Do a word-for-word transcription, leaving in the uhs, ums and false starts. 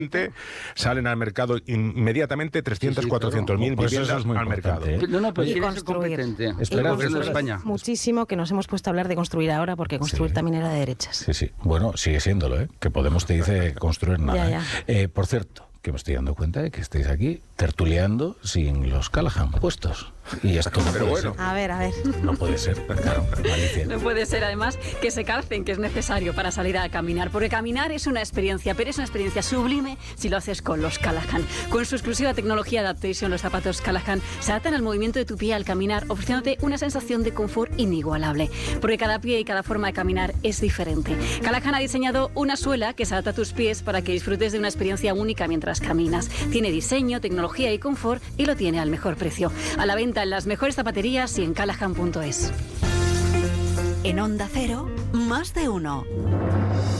Salen al mercado inmediatamente trescientos, sí, sí, cuatrocientos mil pues viviendas al mercado. ¿eh? No, no, pero y tiene que ser construir. competente. Espera, el de España. Muchísimo que nos hemos puesto a hablar de construir ahora, porque construir sí. también era de derechas. Sí, sí. Bueno, sigue siéndolo, ¿eh? Que Podemos te dice construir nada. Ya, ya. ¿eh? Eh, por cierto, que me estoy dando cuenta de que estáis aquí tertuleando sin los Callahan puestos. Y esto no pero puede bueno. ser. A ver, a ver. No puede ser, claro, malicia. No puede ser, además, que se calcen, que es necesario para salir a caminar, porque caminar es una experiencia, pero es una experiencia sublime si lo haces con los Callahan. Con su exclusiva tecnología Adaptation, los zapatos Callahan se adaptan al movimiento de tu pie al caminar, ofreciéndote una sensación de confort inigualable, porque cada pie y cada forma de caminar es diferente. Callahan ha diseñado una suela que se adapta a tus pies para que disfrutes de una experiencia única mientras caminas. Tiene diseño, tecnología y confort, y lo tiene al mejor precio. A la venta en las mejores zapaterías y en callahan punto es. En Onda Cero, más de uno.